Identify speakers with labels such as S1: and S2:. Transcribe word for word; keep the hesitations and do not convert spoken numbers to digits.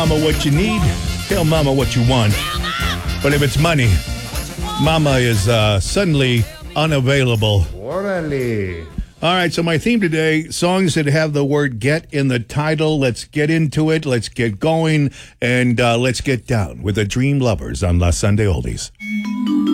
S1: Mama what you need, tell mama what you want. But if it's money, mama is uh, suddenly unavailable.
S2: Orale.
S1: All right, so my theme today, songs that have the word get in the title. Let's get into it. Let's get going. And uh, let's get down with the Dream Lovers on La Sunday Oldies.